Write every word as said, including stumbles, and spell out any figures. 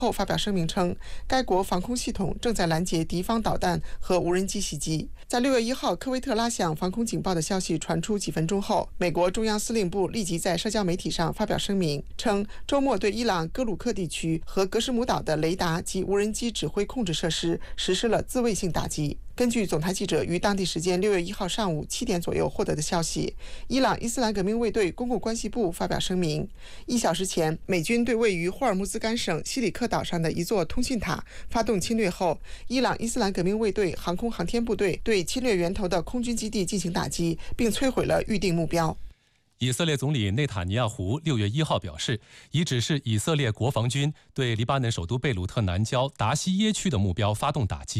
后发表声明称，该国防空系统正在拦截敌方导弹和无人机袭击。在六月一号科威特拉响防空警报的消息传出几分钟后，美国中央司令部立即在社交媒体上发表声明，称周末对伊朗戈鲁克地区和格什姆岛的雷达及无人机指挥控制设施实施了自卫性打击。根据总台记者于当地时间六月一号上午七点左右获得的消息，伊朗伊斯兰革命卫队公共关系部发表声明，一小时前，美军对位于霍尔木兹干省西里克岛上的一座通讯塔发动侵略后，伊朗伊斯兰革命卫队航空航天部队对侵略源头的空军基地进行打击，并摧毁了预定目标。 以色列总理内塔尼亚胡六月一号表示，已指示以色列国防军对黎巴嫩首都贝鲁特南郊达西耶区的目标发动打击。